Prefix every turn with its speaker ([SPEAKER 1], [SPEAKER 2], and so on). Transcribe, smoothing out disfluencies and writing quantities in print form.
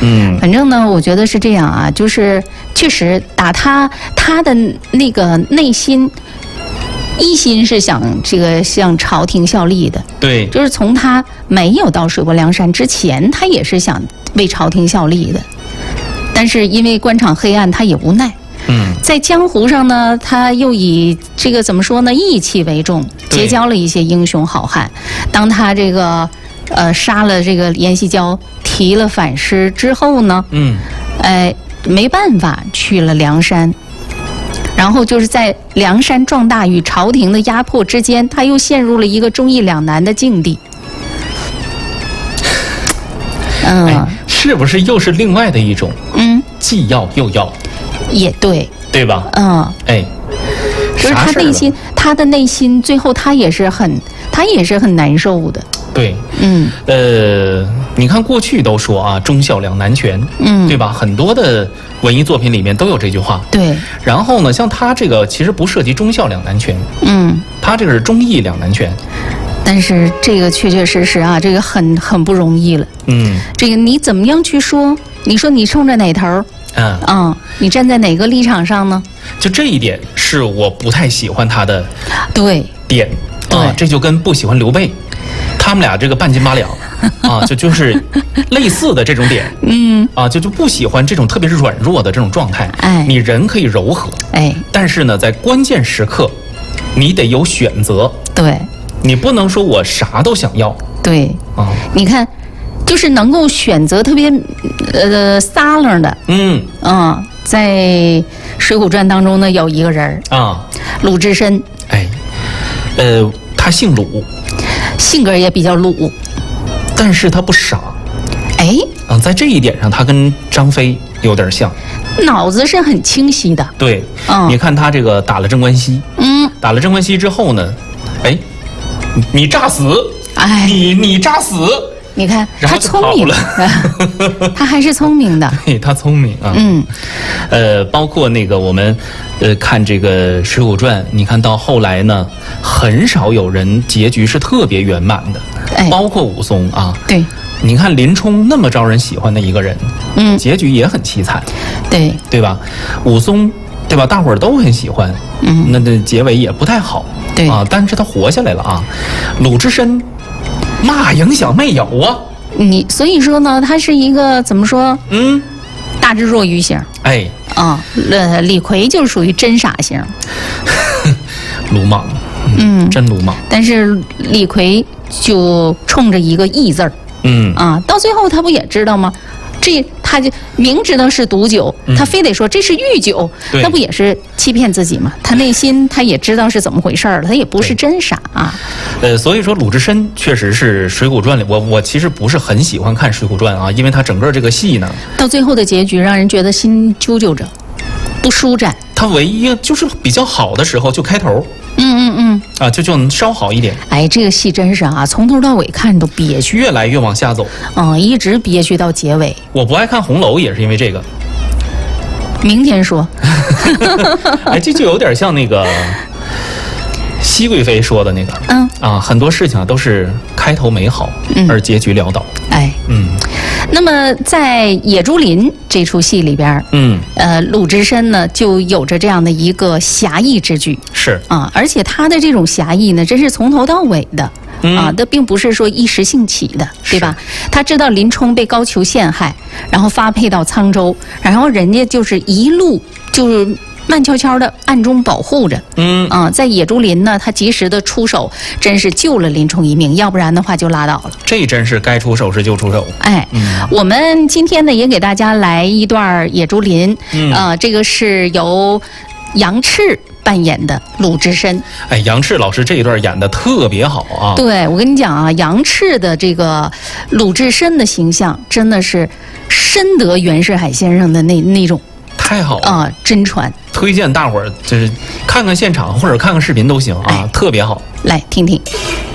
[SPEAKER 1] 反正呢，我觉得是这样啊，就是确实打他的那个内心。一心是想向朝廷效力的，
[SPEAKER 2] 对，
[SPEAKER 1] 就是从他没有到水泊梁山之前，他也是想为朝廷效力的，但是因为官场黑暗，他也无奈。在江湖上呢，他又以这个怎么说呢，义气为重，结交了一些英雄好汉。当他这个杀了这个阎锡交，提了反诗之后呢，没办法去了梁山。然后就是在梁山壮大与朝廷的压迫之间，他又陷入了一个忠义两难的境地。
[SPEAKER 2] 是不是又是另外的一种？既要又要，
[SPEAKER 1] 也对，
[SPEAKER 2] 对吧？
[SPEAKER 1] 就是他的内心，最后他也是很难受的。
[SPEAKER 2] 对，你看过去都说啊，忠孝两难全，对吧？很多的文艺作品里面都有这句话。对。然后呢，像他这个其实不涉及忠孝两难全，他这个是忠义两难全。
[SPEAKER 1] 但是这个确确实实啊，这个很不容易了。这个你怎么样去说？你说你冲着哪头？你站在哪个立场上呢？
[SPEAKER 2] 就这一点是我不太喜欢他的点
[SPEAKER 1] 对，
[SPEAKER 2] 这就跟不喜欢刘备。他们俩这个半斤八两就是类似的这种点，就不喜欢这种特别是软弱的这种状态。你人可以柔和，但是呢，在关键时刻，你得有选择。对，你不能说我啥都想要。对，你看，就是能够选择特别撒楞的，在《水浒传》当中呢，有一个人鲁智深。他姓鲁。性格也比较鲁，但是他不傻。在这一点上，他跟张飞有点像，脑子是很清晰的。对，你看他这个打了镇关西，打了镇关西之后呢，你诈死，你诈死，你看他聪明了，他还是聪明的。对，他聪明啊。包括那个我们看这个《水浒传》，你看到后来呢，很少有人结局是特别圆满的，包括武松啊。对，你看林冲那么招人喜欢的一个人，结局也很凄惨。对吧？武松，对吧？大伙儿都很喜欢，那结尾也不太好。对啊，但是他活下来了啊。鲁智深。嘛影响没有啊？所以说呢，他是一个怎么说？大智若愚型。李逵就是属于真傻型，鲁莽，真鲁莽。但是李逵就冲着一个义字儿，到最后他不也知道吗？他就明知道是毒酒，他非得说这是御酒，那不也是欺骗自己吗？他内心他也知道是怎么回事了，他也不是真傻啊。所以说鲁智深确实是《水浒传》里，我其实不是很喜欢看《水浒传》啊，因为他整个这个戏呢，到最后的结局让人觉得心揪揪着，不舒展。他唯一就是比较好的时候就开头。就能稍好一点。这个戏真是啊，从头到尾看都憋屈，越来越往下走。一直憋屈到结尾。我不爱看红楼也是因为这个。明天说。这就有点像那个熹贵妃说的那个，很多事情都是开头美好，而结局潦倒。那么在《野猪林》这出戏里边，鲁智深呢就有着这样的一个侠义之举，是而且他的这种侠义呢，真是从头到尾的。这并不是说一时兴起的，对吧？他知道林冲被高俅陷害，然后发配到沧州，然后人家就是一路就是慢悄悄的暗中保护着。在野猪林呢，他及时的出手，真是救了林冲一命，要不然的话就拉倒了。这真是该出手时就出手。我们今天呢也给大家来一段野猪林，这个是由杨赤扮演的鲁智深。杨赤老师这一段演的特别好啊！对，我跟你讲啊，杨赤的这个鲁智深的形象真的是深得袁世海先生的那种。太好了真传，推荐大伙儿就是看看现场或者看看视频都行啊，特别好。来听听。